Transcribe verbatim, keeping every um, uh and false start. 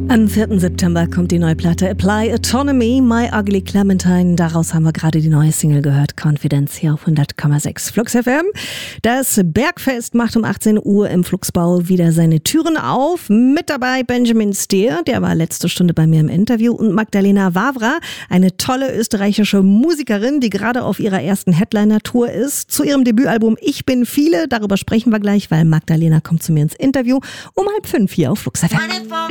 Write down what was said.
Am vierten September kommt die neue Platte Apply Autonomy, My Ugly Clementine. Daraus haben wir gerade die neue Single gehört, Confidence, hier auf hundert Komma sechs Flux F M. Das Bergfest macht um achtzehn Uhr im Fluxbau wieder seine Türen auf. Mit dabei Benjamin Steer, der war letzte Stunde bei mir im Interview, und Magdalena Wawra, eine tolle österreichische Musikerin, die gerade auf ihrer ersten Headliner-Tour ist. Zu ihrem Debütalbum Ich bin viele, darüber sprechen wir gleich, weil Magdalena kommt zu mir ins Interview um halb fünf hier auf Flux F M.